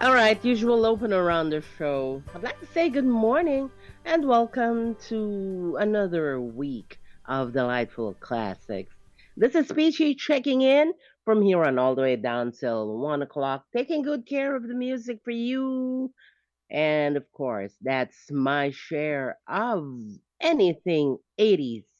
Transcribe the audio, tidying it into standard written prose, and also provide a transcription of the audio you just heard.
All right, usual opener around the show. I'd like to say good morning and welcome to another week of delightful classics. This is Peachy checking in from here on all the way down till 1 o'clock, taking good care of the music for you. And of course, that's my share of anything 80s.